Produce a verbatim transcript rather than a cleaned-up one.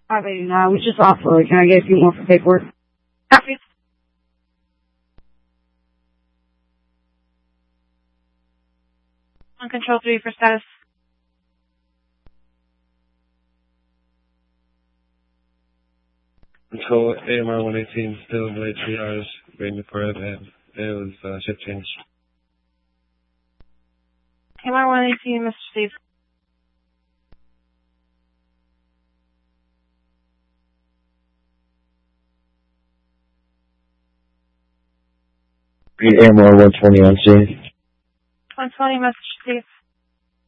five eighty-nine, which is off-road. Can I get a few more for paperwork? Copy. On control three for status. Control A M R one eighteen, still delayed three hours, waiting for it, and it was uh, shift change. A M R one eighteen, Mister Steve. A M R one twenty on scene. one twenty, Mister Steve.